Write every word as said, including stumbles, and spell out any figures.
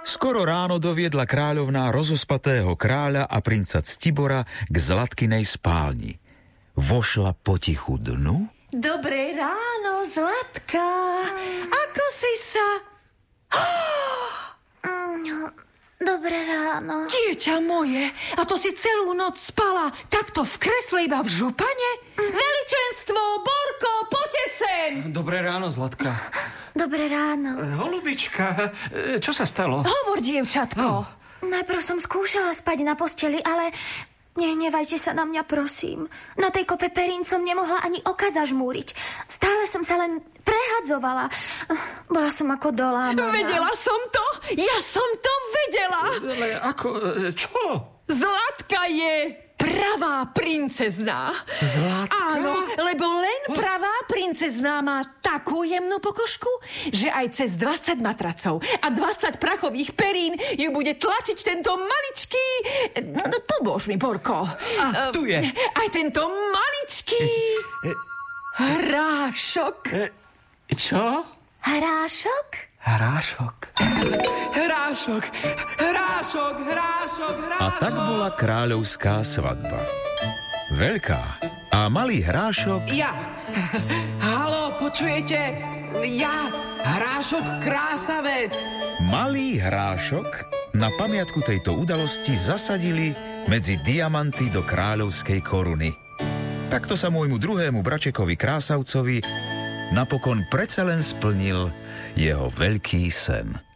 Skoro ráno doviedla kráľovná rozospatého kráľa a princa Ctibora k Zlatkinej spálni. Vošla potichu dnu. Dobré ráno, Zlatka. Ako si sa... No, dobré ráno. Dieťa moje, a to si celú noc spala takto v kresle iba v župane? Veličenstvo, Borko, poďte sem! Dobré ráno, Zlatka. Dobré ráno. Holubička, čo sa stalo? Hovor, dievčatko. No. Najprv som skúšala spať na posteli, ale nehnevajte sa na mňa, prosím. Na tej kope perín som nemohla ani oka zažmúriť. Stále som sa len prehadzovala. Bola som ako dolámaná. Vedela som to! Ja som to vedela! Ale ako, čo? Zlatka je pravá princezná. Zlatka? Áno, lebo len pravá princezná má takú jemnú pokožku, že aj cez dvadsať matracov a dvadsať prachových perín ju bude tlačiť tento maličký... No, pomôž mi, Borko. A, tu je. Aj tento maličký... hrášok. Čo? Hrášok? Hrášok. Hrášok, hrášok, hrášok, hrášok. A tak bola kráľovská svadba. Veľká. A malý hrášok... Ja. Haló, počujete? Ja, hrášok krásavec. Malý hrášok na pamiatku tejto udalosti zasadili medzi diamanty do kráľovskej koruny. Takto sa môjmu druhému bračekovi Krásavcovi napokon predsa len splnil jeho veľký sen.